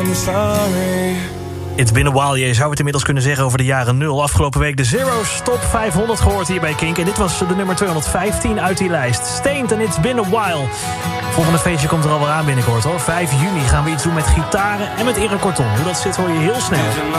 I'm sorry. It's been a while, je zou het inmiddels kunnen zeggen over de jaren 0. Afgelopen week de Zero's Top 500 gehoord hier bij Kink. En dit was de nummer 215 uit die lijst. Stained and It's Been a While. Volgende feestje komt er alweer aan binnenkort hoor. 5 juni gaan we iets doen met gitaren en met Erik Kortom. Hoe dat zit hoor je heel snel.